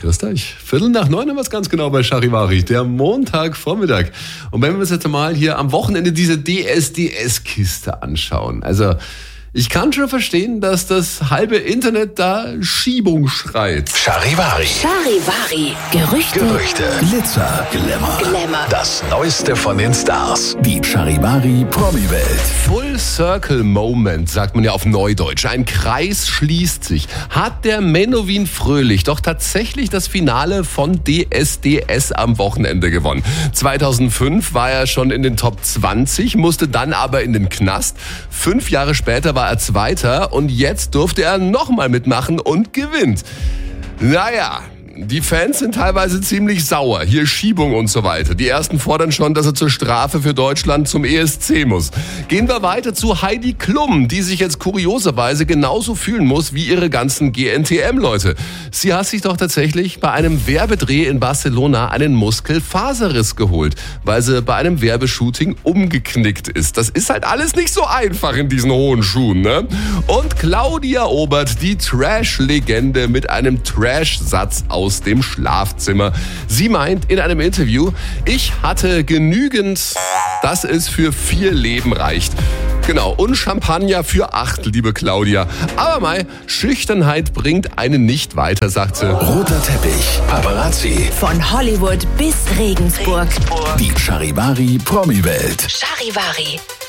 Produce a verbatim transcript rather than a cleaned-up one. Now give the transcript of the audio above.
Grüßt euch. Viertel nach neun haben wir es ganz genau bei Charivari, der Montagvormittag. Und wenn wir uns jetzt mal hier am Wochenende diese D S D S-Kiste anschauen, also ich kann schon verstehen, dass das halbe Internet da Schiebung schreit. Charivari. Charivari. Gerüchte. Gerüchte. Glitzer, Glamour. Glamour. Das Neueste von den Stars. Die Charivari Promi-Welt. Full Circle Moment, sagt man ja auf Neudeutsch. Ein Kreis schließt sich. Hat der Menowin Fröhlich doch tatsächlich das Finale von D S D S am Wochenende gewonnen. zweitausendfünf war er schon in den Top zwanzig, musste dann aber in den Knast. Fünf Jahre später war er Zweiter und jetzt durfte er nochmal mitmachen und gewinnt. Naja, die Fans sind teilweise ziemlich sauer. Hier Schiebung und so weiter. Die ersten fordern schon, dass er zur Strafe für Deutschland zum E S C muss. Gehen wir weiter zu Heidi Klum, die sich jetzt kurioserweise genauso fühlen muss wie ihre ganzen G N T M-Leute. Sie hat sich doch tatsächlich bei einem Werbedreh in Barcelona einen Muskelfaserriss geholt, weil sie bei einem Werbeshooting umgeknickt ist. Das ist halt alles nicht so einfach in diesen hohen Schuhen, ne? Und Claudia Obert, die Trash-Legende mit einem Trash-Satz aus aus dem Schlafzimmer. Sie meint in einem Interview, ich hatte genügend, dass es für vier Leben reicht. Genau, und Champagner für acht, liebe Claudia. Aber mei, Schüchternheit bringt einen nicht weiter, sagt sie. Roter Teppich, Paparazzi. Von Hollywood bis Regensburg. Die Charivari Promi-Welt. Charivari.